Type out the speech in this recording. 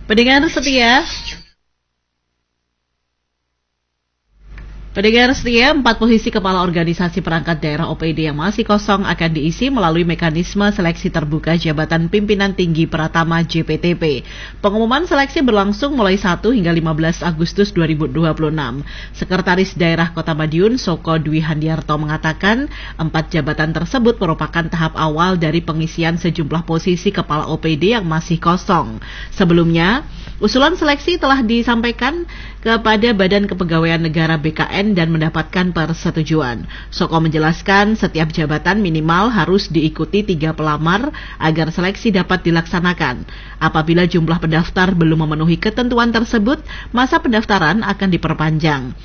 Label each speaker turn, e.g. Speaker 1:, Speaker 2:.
Speaker 1: Pendengar setia, 4 posisi kepala organisasi perangkat daerah OPD yang masih kosong akan diisi melalui mekanisme seleksi terbuka jabatan pimpinan tinggi Pratama JPTP. Pengumuman seleksi berlangsung mulai 1 hingga 15 Agustus 2026. Sekretaris Daerah Kota Madiun, Soko Dwi Handiarto mengatakan, 4 jabatan tersebut merupakan tahap awal dari pengisian sejumlah posisi kepala OPD yang masih kosong. Sebelumnya, usulan seleksi telah disampaikan kepada Badan Kepegawaian Negara BKN dan mendapatkan persetujuan. Soko menjelaskan setiap jabatan minimal harus diikuti 3 pelamar agar seleksi dapat dilaksanakan. Apabila jumlah pendaftar belum memenuhi ketentuan tersebut, masa pendaftaran akan diperpanjang.